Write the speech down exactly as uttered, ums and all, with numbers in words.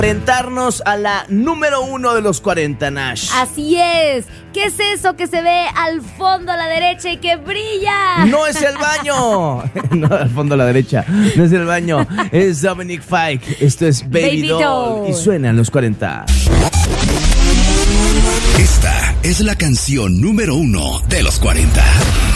enfrentarnos a la número uno de los cuarenta, Nash. Así es. ¿Qué es eso que se ve al fondo a la derecha y que brilla? ¡No es el baño! No, al fondo a la derecha. No es el baño. Es Dominic Fike. Esto es Baby, Baby Doll. Doll. Y suena en los cuarenta. Esta es la canción número uno de los cuarenta.